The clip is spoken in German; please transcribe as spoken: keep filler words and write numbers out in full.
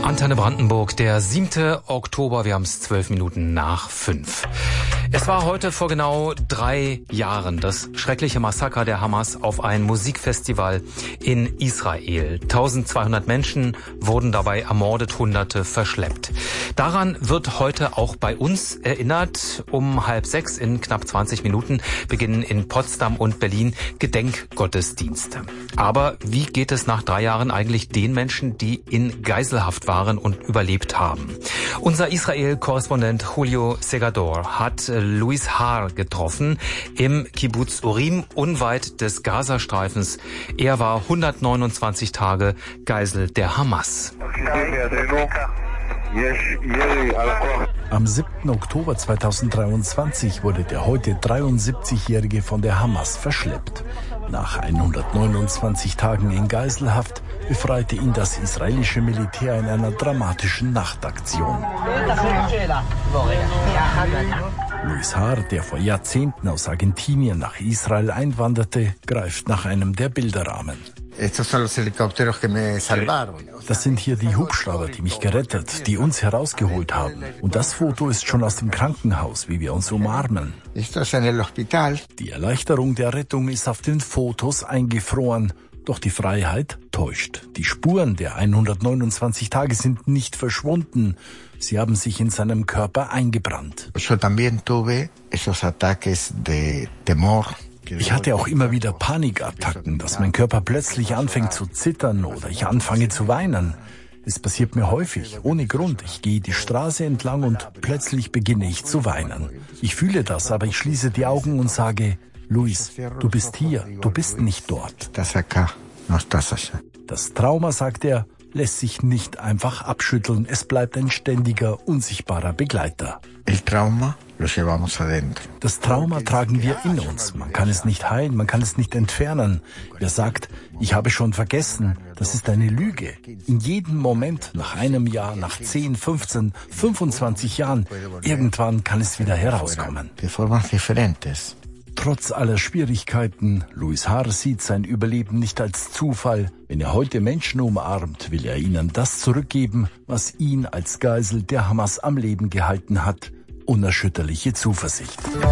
Antenne Brandenburg, der siebte Oktober, wir haben es zwölf Minuten nach fünf. Es war heute vor genau drei Jahren das schreckliche Massaker der Hamas auf ein Musikfestival in Israel. eintausendzweihundert Menschen wurden dabei ermordet, Hunderte verschleppt. Daran wird heute auch bei uns erinnert. Um halb sechs in knapp zwanzig Minuten beginnen in Potsdam und Berlin Gedenkgottesdienste. Aber wie geht es nach drei Jahren eigentlich den Menschen, die in Geiselhaft waren und überlebt haben? Unser Israel-Korrespondent Julio Segador hat Louis Haar getroffen im Kibbuz Urim, unweit des Gazastreifens. Er war hundertneunundzwanzig Tage Geisel der Hamas. Am siebten Oktober zweitausenddreiundzwanzig wurde der heute dreiundsiebzigjährige von der Hamas verschleppt. Nach hundertneunundzwanzig Tagen in Geiselhaft befreite ihn das israelische Militär in einer dramatischen Nachtaktion. Louis Haar, der vor Jahrzehnten aus Argentinien nach Israel einwanderte, greift nach einem der Bilderrahmen. Das sind hier die Hubschrauber, die mich gerettet, die uns herausgeholt haben. Und das Foto ist schon aus dem Krankenhaus, wie wir uns umarmen. Die Erleichterung der Rettung ist auf den Fotos eingefroren. Doch die Freiheit täuscht. Die Spuren der hundertneunundzwanzig Tage sind nicht verschwunden. Sie haben sich in seinem Körper eingebrannt. Ich hatte auch immer wieder Panikattacken, dass mein Körper plötzlich anfängt zu zittern oder ich anfange zu weinen. Es passiert mir häufig, ohne Grund. Ich gehe die Straße entlang und plötzlich beginne ich zu weinen. Ich fühle das, aber ich schließe die Augen und sage: Luis, du bist hier, du bist nicht dort. Das Trauma, sagt er, lässt sich nicht einfach abschütteln. Es bleibt ein ständiger, unsichtbarer Begleiter. Das Trauma tragen wir in uns. Man kann es nicht heilen, man kann es nicht entfernen. Wer sagt, ich habe schon vergessen, das ist eine Lüge. In jedem Moment, nach einem Jahr, nach zehn, fünfzehn, fünfundzwanzig Jahren, irgendwann kann es wieder herauskommen. Trotz aller Schwierigkeiten, Louis Haar sieht sein Überleben nicht als Zufall. Wenn er heute Menschen umarmt, will er ihnen das zurückgeben, was ihn als Geisel der Hamas am Leben gehalten hat: unerschütterliche Zuversicht.